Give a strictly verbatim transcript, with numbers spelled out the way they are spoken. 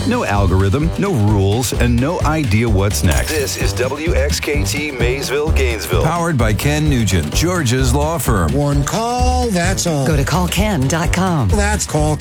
No algorithm, no rules, and no idea what's next. This is W X K T Maysville, Gainesville. Powered by Ken Nugent, George's law firm. One call, that's all. Go to call ken dot com. That's call